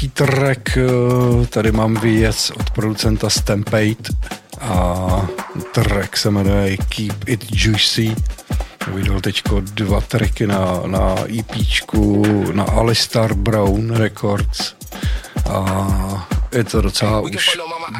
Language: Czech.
track, tady mám věc od producenta Stampede a track se jmenuje Keep It Juicy. Vydal teďko 2 tracky na EPčku, na Alistar Brown Records a je to docela už